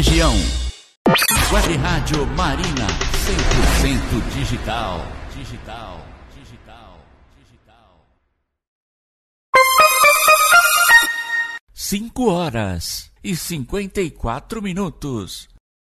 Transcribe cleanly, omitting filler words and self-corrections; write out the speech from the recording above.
região. Web Rádio Marina, 100% digital. 5 horas e 54 minutos.